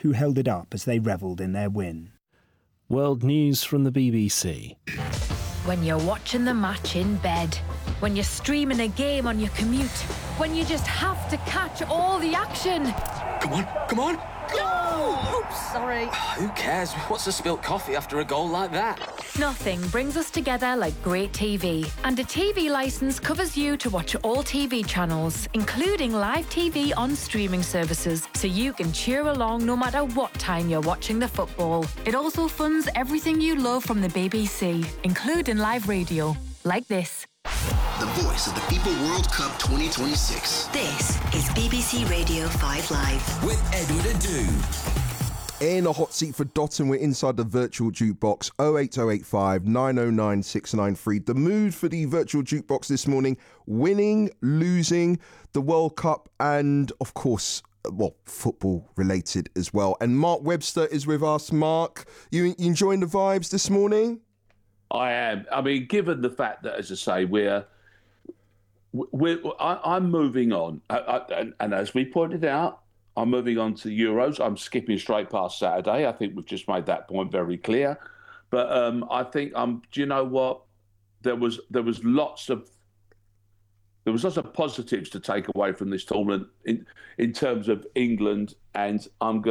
who held it up as they revelled in their win. World news from the BBC. When you're watching the match in bed, when you're streaming a game on your commute, when you just have to catch all the action. Come on! Goal! Oops, sorry. Who cares? What's a spilt coffee after a goal like that? Nothing brings us together like great TV. And a TV licence covers you to watch all TV channels, including live TV on streaming services, so you can cheer along no matter what time you're watching the football. It also funds everything you love from the BBC, including live radio, like this. The voice of the FIFA World Cup 2026. This is BBC Radio 5 Live. With Edward Adu. In a hot seat for Dotton, we're inside the virtual jukebox. 08085 909 693. The mood for the virtual jukebox this morning: winning, losing, the World Cup, and of course, football related as well. And Mark Webster is with us. Mark, you enjoying the vibes this morning? I am. I mean, given the fact that, as I say, I'm moving on, and as we pointed out, I'm moving on to Euros. I'm skipping straight past Saturday. I think we've just made that point very clear. But I think do you know what? There was lots of positives to take away from this tournament in terms of England, and I'm going